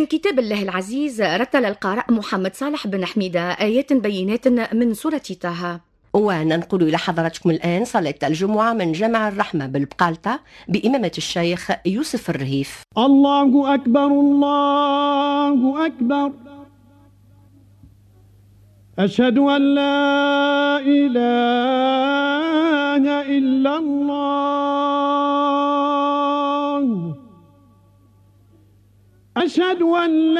كتاب الله العزيز رتل القارئ محمد صالح بن حميدة آيات بينات من سورة طه. وننقل إلى حضراتكم الآن صلاة الجمعة من جامع الرحمة بالبقالطة بإمامة الشيخ يوسف الرهيف. الله أكبر الله أكبر، أشهد أن لا إله إلا الله، أشهد أن